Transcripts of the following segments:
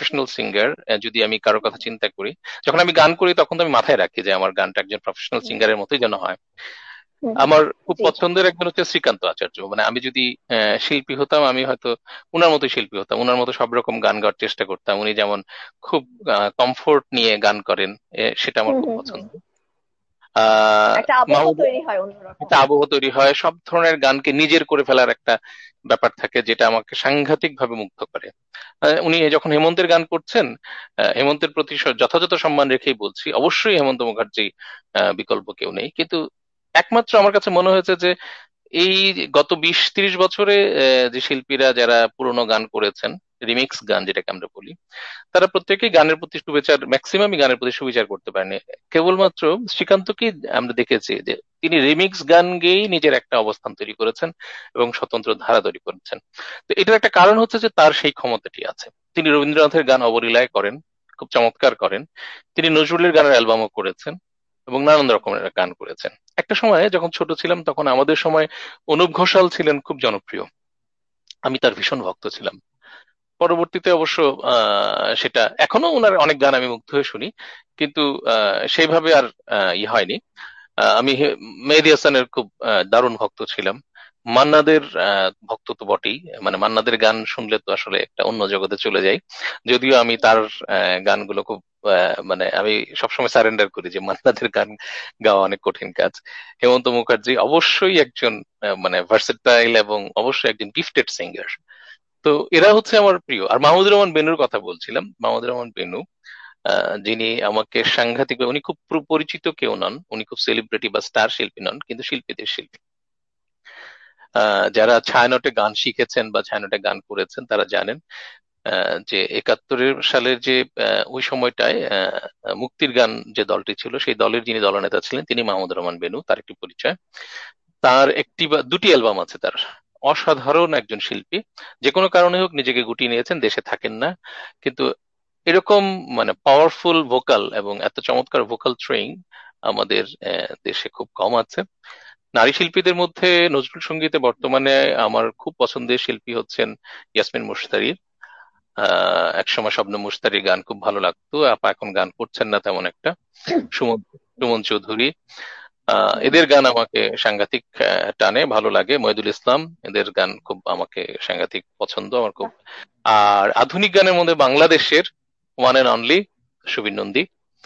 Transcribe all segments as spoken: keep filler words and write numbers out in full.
Professional singer, যদি আমি কারোর কথা চিন্তা করি, যখন আমি গান করি তখন তো আমি মাথায় রাখি যে আমার গানটা একজন প্রফেশনাল হুম সিঙ্গারের মতোই যেন হয়। হুম হুম। আমার খুব জি। পছন্দের একজন হচ্ছে শ্রীকান্ত আচার্য। মানে আমি যদি আহ, শিল্পী হতাম, আমি হয়তো উনার মতোই শিল্পী হতাম, উনার মতো সব রকম গান গাওয়ার চেষ্টা করতাম। উনি যেমন খুব কমফোর্ট নিয়ে গান করেন, এ, সেটা আমার হুম খুব হুম হুম। পছন্দ। আহ একটা আবহ মাহমুদ, তৈরি হয় অন্যরকম। একটা আবহ তৈরি হয়, সব ধরনের গানকে নিজের করে ফেলার একটা ব্যাপার থাকে যেটা আমাকে সাংঘাতিক ভাবে মুগ্ধ করে। আহ, উনি যখন হেমন্তের গান করছেন, আহ, হেমন্তের প্রতি স- যথাযথ সম্মান রেখেই বলছি, অবশ্যই হেমন্ত মুখার্জি আহ, বিকল্প কেউ নেই, কিন্তু একমাত্র আমার কাছে মনে হয়েছে যে এই গত বিশ তিরিশ বছরে আহ, যে শিল্পীরা যারা পুরোনো গান করেছেন, রিমিক্স গান যেটাকে আমরা বলি, তারা প্রত্যেকেই গানের প্রতি সুবিচার, ম্যাক্সিমামই গানের প্রতি সুবিচার করতে পারেনি। কেবলমাত্র শ্রীকান্তকে আমরা দেখেছি যে তিনি রিমিক্স গান গেয়েই নিজের একটা অবস্থান তৈরি করেছেন এবং স্বতন্ত্র ধারা তৈরি করেছেন। তো এটার একটা কারণ হচ্ছে যে তার সেই ক্ষমতাটি আছে। তিনি রবীন্দ্রনাথের গান অবলীলায় করেন, খুব চমৎকার করেন। তিনি নজরুলের গানের অ্যালবামও করেছেন এবং নানান রকমের গান করেছেন। একটা সময় যখন ছোট ছিলাম তখন আমাদের সময় অনুপ ঘোষাল ছিলেন খুব জনপ্রিয়, আমি তার ভীষণ ভক্ত ছিলাম। পরবর্তীতে অবশ্য আহ, সেটা এখনো ওনার অনেক গান আমি মুগ্ধ হয়ে শুনি, কিন্তু আহ, সেইভাবে আর আহ, ই হয়নি। আহ, আমি হে- মেহেদী হাসানের খুব আহ, দারুণ ভক্ত ছিলাম। মান্নাদের আহ, ভক্ত তো বটেই, মানে মান্নাদের গান শুনলে তো আসলে একটা অন্য জগতে চলে যাই। যদিও আমি তার আহ, গানগুলো খুব আহ, মানে আমি সবসময় সারেন্ডার করি যে মান্নাদের গান গাওয়া অনেক কঠিন কাজ। হেমন্ত মুখার্জি অবশ্যই একজন আহ, মানে ভার্সেটাইল এবং অবশ্যই একজন গিফটেড সিঙ্গার। তো এরা হচ্ছে আমার প্রিয়। আর মাহমুদুর রহমান বেনুর কথা বলছিলাম, মাহমুদুর রহমান বেনু আহ, যিনি আমাকে সাংঘাতিক, উনি খুব প্র- পরিচিত কেউ নন, উনি খুব সেলিব্রিটি বা স্টার শিল্পী নন, কিন্তু শিল্পীদের শিল্পী। আহ, যারা ছায়ানটে গান শিখেছেন বা ছায়ানটে গান করেছেন তারা জানেন আহ, যে একাত্তরের সালের যে আহ, ওই সময়টায় আহ, মুক্তির গান যে দলটি ছিল, সেই দলের যিনি দলনেতা ছিলেন তিনি মাহমুদুর রহমান বেনু, তার একটি পরিচয়। তার একটি বা দুটি অ্যালবাম আছে তার। অসাধারণ একজন শিল্পী, যে কোনো কারণে হোক নিজেকে গুটিয়ে নিয়েছেন, দেশে থাকেন না, কিন্তু এরকম মানে পাওয়ারফুল ভোকাল এবং এত চমৎকার ভোকাল ট্রেইন আমাদের আহ, দেশে খুব কম আছে। নারী শিল্পীদের মধ্যে নজরুল সঙ্গীতে বর্তমানে আমার খুব পছন্দের শিল্পী হচ্ছেন ইয়াসমিন মুশতারি। আহ একসময় শবনম মুশতারির গান খুব ভালো লাগতো, আপা এখন গান করছেন না তেমন একটা। সুমন, সুমন চৌধুরী, আহ হুম। এদের গান আমাকে সাংঘাতিক আহ, টানে, ভালো লাগে। মইদুল ইসলাম, এদের গান খুব আমাকে সাংঘাতিক পছন্দ আমার খুব। বাহ। আর আধুনিক গানের মধ্যে বাংলাদেশের one and only Subir Nandi,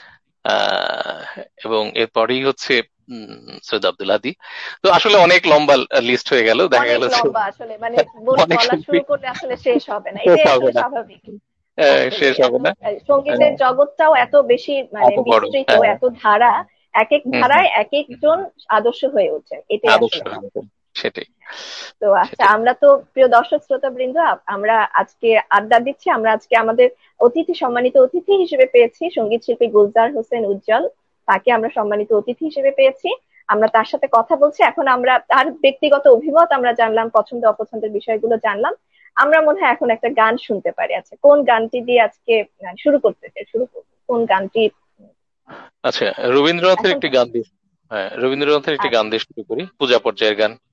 আহ এবং এরপরেই হচ্ছে উম, সৈয়দ আব্দুল হাদী। তো আসলে অনেক লম্বা লিস্ট হয়ে গেল, দেখা অনেক গেল যে লম্বা আসলে, মানে বল- অনেক বলা শিল্পী, শুরু করলে আসলে শেষ হবে না, শেষ এটাই হবে আসলে না, স্বাভাবিক। আহ, আসলে শেষ এত হবে না। আহ, সঙ্গীতের আহ, জগৎটাও এত বেশি মানে এত বড়, বিস্তৃত, হ্যাঁ। এত ধারা, এক এক হম হম। ধারায় এক একজন আদর্শ হয়ে ওঠে, এটাই আদর্শ, আসলে। সেটাই তো আচ্ছা, সেটাই। আমরা তো প্রিয় দর্শক শ্রোতা বৃন্দ, আমরা আজকে আড্ডা দিচ্ছি, আমরা আজকে আমাদের অতিথি, সম্মানিত অতিথি হিসেবে পেয়েছি সঙ্গীত শিল্পী গুলজার হোসেন উজ্জ্বল। তাকে আমরা সম্মানিত অতিথি হিসেবে পেয়েছি, আমরা তার সাথে কথা বলছি। এখন আমরা তার ব্যক্তিগত অভিমত আমরা জানলাম, পছন্দ অপছন্দের বিষয়গুলো জানলাম। আমরা মনে হয় এখন একটা গান শুনতে পারি। আচ্ছা, কোন গানটি দিয়ে আজকে আহ, শুরু করতে চাই, শুরু করবো কোন গানটি? আচ্ছা, রবীন্দ্রনাথের এখন একটি গান দিয়ে, হ্যাঁ রবীন্দ্রনাথের একটি গান আচ্ছা, দিয়ে শুরু করি, পূজা পর্যায়ের গান।